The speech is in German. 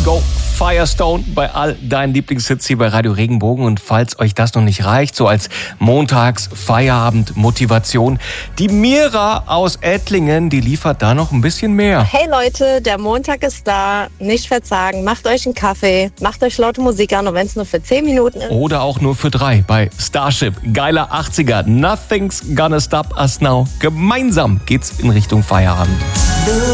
Go Firestone bei all deinen Lieblingshits hier bei Radio Regenbogen. Und falls euch das noch nicht reicht, so als Montags-Feierabend-Motivation, die Mira aus Ettlingen, die liefert da noch ein bisschen mehr. Hey Leute, der Montag ist da. Nicht verzagen, macht euch einen Kaffee, macht euch laute Musik an, und wenn es nur für 10 Minuten ist. Oder auch nur für 3 bei Starship. Geiler 80er. Nothing's gonna stop us now. Gemeinsam geht's in Richtung Feierabend.